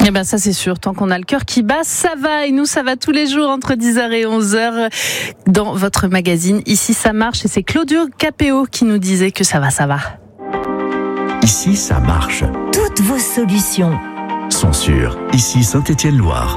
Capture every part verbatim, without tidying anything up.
Eh ben ça c'est sûr, tant qu'on a le cœur qui bat, ça va. Et nous, ça va tous les jours entre dix heures et onze heures dans votre magazine. Ici, ça marche. Et c'est Claudio Capéo qui nous disait que ça va, ça va. Ici, ça marche. Toutes vos solutions sont sur Ici Saint-Étienne-Loire.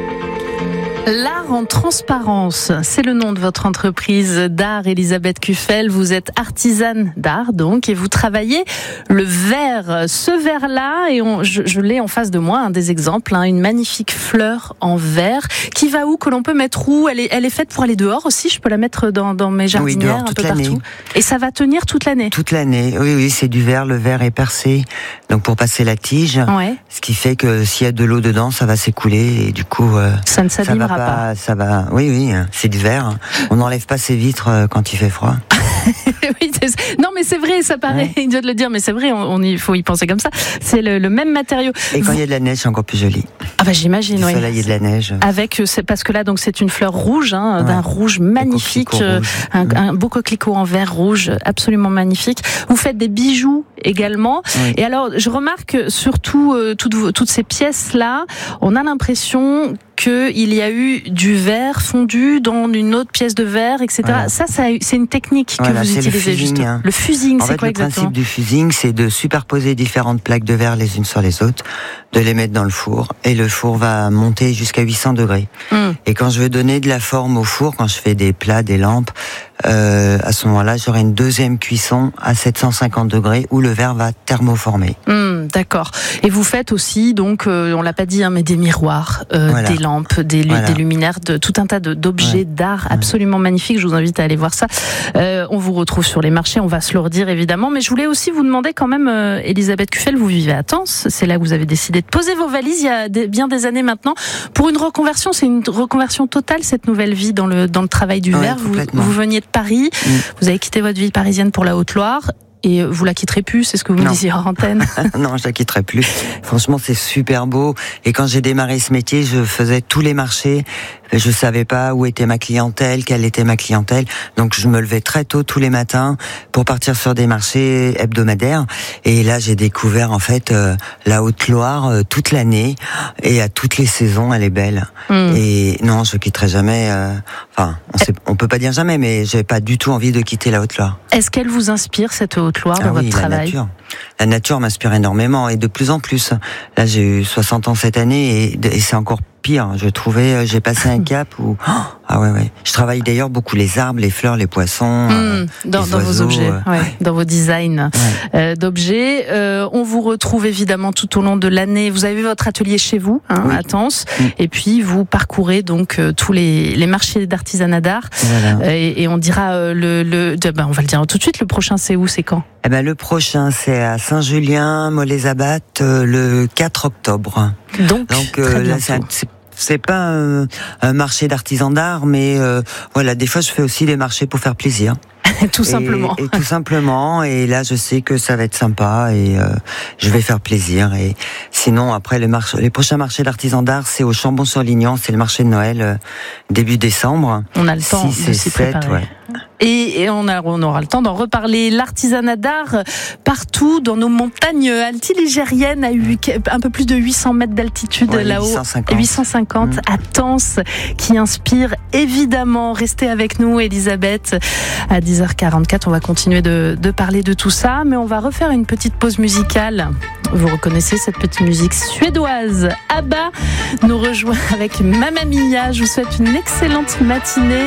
L'art en transparence, c'est le nom de votre entreprise d'art, Elisabeth Kuffel. Vous êtes artisane d'art, donc, et vous travaillez le verre. Ce verre-là, et on, je, je l'ai en face de moi, un des exemples, hein, une magnifique fleur en verre, qui va où, que l'on peut mettre où? Elle est, elle est faite pour aller dehors aussi. Je peux la mettre dans, dans mes jardinières, oui, dehors, un toute peu l'année. partout. Et ça va tenir toute l'année. Toute l'année, oui, oui, c'est du verre. Le verre est percé, donc pour passer la tige. Ouais. Ce qui fait que s'il y a de l'eau dedans, ça va s'écouler et du coup, euh, ça ne s'abîmera. Pas, ça va, oui, oui, c'est du verre. On n'enlève pas ses vitres quand il fait froid. Oui, non, mais c'est vrai, ça paraît ouais. idiot de le dire, mais c'est vrai, on, il faut y penser comme ça. C'est le, le même matériau. Et quand il y a de la neige, c'est encore plus joli. Ah bah j'imagine, oui. Le soleil et de la neige. Avec, c'est parce que là, donc c'est une fleur rouge, hein, ouais. d'un rouge magnifique, un, rouge. un, un beau coquelicot en verre rouge, absolument magnifique. Vous faites des bijoux également. Oui. Et alors, je remarque surtout euh, toutes, toutes ces pièces-là, on a l'impression qu'il y a eu du verre fondu dans une autre pièce de verre, et cetera. Voilà. Ça, ça, c'est une technique que voilà, vous utilisez, le fusing, justement. Hein. Le fusing, en c'est fait, quoi le exactement? Le principe du fusing, c'est de superposer différentes plaques de verre les unes sur les autres, de les mettre dans le four, et le four va monter jusqu'à huit cents degrés. Mm. Et quand je veux donner de la forme au four, quand je fais des plats, des lampes, euh, à ce moment-là, j'aurai une deuxième cuisson à sept cent cinquante degrés où le verre va thermoformer. Mm, d'accord. Et vous faites aussi, donc, euh, on l'a pas dit, hein, mais des miroirs, euh, voilà. des lampes, des, voilà. des luminaires, de, tout un tas de, d'objets ouais. d'art absolument ouais. magnifiques. Je vous invite à aller voir ça. Euh, on vous retrouve sur les marchés, on va se le redire évidemment. Mais je voulais aussi vous demander quand même, euh, Elisabeth Kuffel, vous vivez à Tence. C'est là que vous avez décidé de poser vos valises il y a des, bien des années maintenant. Pour une reconversion, c'est une reconversion totale, cette nouvelle vie dans le, dans le travail du ouais, verre. Vous, vous veniez de Paris, mmh. vous avez quitté votre vie parisienne pour la Haute-Loire. Et vous la quitterez plus, c'est ce que vous me disiez hors antenne? Non, je la quitterai plus. Franchement, c'est super beau. Et quand j'ai démarré ce métier, je faisais tous les marchés. Je savais pas où était ma clientèle, quelle était ma clientèle. Donc, je me levais très tôt tous les matins pour partir sur des marchés hebdomadaires. Et là, j'ai découvert, en fait, euh, la Haute-Loire euh, toute l'année. Et à toutes les saisons, elle est belle. Mm. Et non, je quitterai jamais, euh, enfin, on sait, on peut pas dire jamais, mais j'ai pas du tout envie de quitter la Haute-Loire. Est-ce qu'elle vous inspire, cette Haute-Loire, dans ah votre oui, travail? La nature. La nature m'inspire énormément et de plus en plus. Là, j'ai eu soixante ans cette année et, et c'est encore pire. Je trouvais, j'ai passé un cap où, oh, ah ouais, ouais. Je travaille d'ailleurs beaucoup les arbres, les fleurs, les poissons, mmh, euh, dans, les dans oiseaux, vos objets, euh, ouais, ouais. dans vos designs ouais. euh, d'objets. Euh, on vous retrouve évidemment tout au long de l'année. Vous avez votre atelier chez vous, hein, oui. à Tence, mmh. et puis vous parcourez donc euh, tous les, les marchés d'artisanat d'art. Voilà. Et, et on dira euh, le, le de, ben, on va le dire tout de suite. Le prochain, c'est où, c'est quand? Eh ben le prochain, c'est à Saint-Julien, Mollet-Zabat, euh, le quatre octobre. Donc, donc euh, là, c'est, c'est c'est pas un, un marché d'artisans d'art, mais euh, voilà, des fois je fais aussi des marchés pour faire plaisir. tout et, simplement. Et tout simplement. Et là, je sais que ça va être sympa et euh, je vais faire plaisir. Et sinon, après les marchés, les prochains marchés d'artisans d'art, c'est au Chambon-sur-Lignon, c'est le marché de Noël euh, début décembre. On a le temps six de et s'y sept, préparer. Ouais. Et, et on, a, on aura le temps d'en reparler. L'artisanat d'art partout dans nos montagnes altiligériennes à un peu plus de huit cents mètres d'altitude ouais, là-haut. huit cent cinquante, huit cent cinquante mmh. à Tence, qui inspire évidemment. Restez avec nous, Elisabeth. À dix heures quarante-quatre, on va continuer de, de parler de tout ça, mais on va refaire une petite pause musicale. Vous reconnaissez cette petite musique suédoise. Abba nous rejoint avec Mamma Mia. Je vous souhaite une excellente matinée.